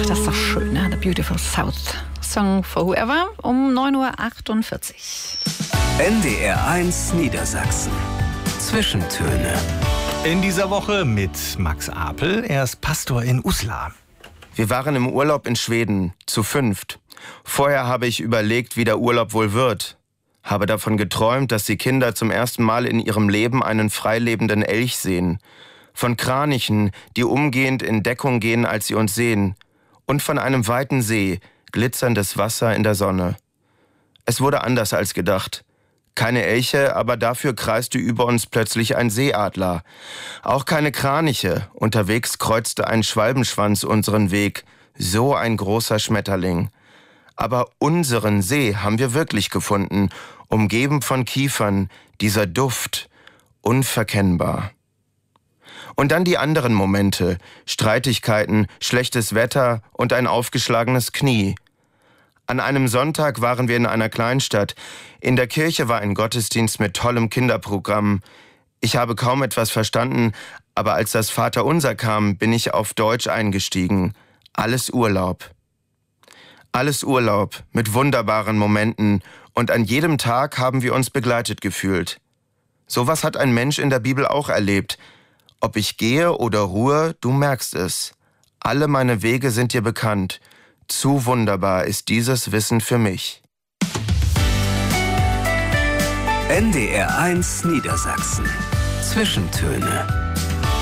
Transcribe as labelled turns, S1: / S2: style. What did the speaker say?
S1: Ach, das ist doch schön, ne? The Beautiful South. Song for Whoever um 9:48 Uhr.
S2: NDR1 Niedersachsen. Zwischentöne.
S3: In dieser Woche mit Max Apel. Er ist Pastor in Uslar.
S4: Wir waren im Urlaub in Schweden, zu 5. Vorher habe ich überlegt, wie der Urlaub wohl wird. Habe davon geträumt, dass die Kinder zum ersten Mal in ihrem Leben einen freilebenden Elch sehen. Von Kranichen, die umgehend in Deckung gehen, als sie uns sehen. Und von einem weiten See, glitzerndes Wasser in der Sonne. Es wurde anders als gedacht. Keine Elche, aber dafür kreiste über uns plötzlich ein Seeadler. Auch keine Kraniche. Unterwegs kreuzte ein Schwalbenschwanz unseren Weg. So ein großer Schmetterling. Aber unseren See haben wir wirklich gefunden, umgeben von Kiefern, dieser Duft, unverkennbar. Und dann die anderen Momente, Streitigkeiten, schlechtes Wetter und ein aufgeschlagenes Knie. An einem Sonntag waren wir in einer Kleinstadt. In der Kirche war ein Gottesdienst mit tollem Kinderprogramm. Ich habe kaum etwas verstanden, aber als das Vaterunser kam, bin ich auf Deutsch eingestiegen. Alles Urlaub. Alles Urlaub mit wunderbaren Momenten und an jedem Tag haben wir uns begleitet gefühlt. Sowas hat ein Mensch in der Bibel auch erlebt. Ob ich gehe oder ruhe, du merkst es. Alle meine Wege sind dir bekannt. Zu wunderbar ist dieses Wissen für mich.
S2: NDR1 Niedersachsen. Zwischentöne.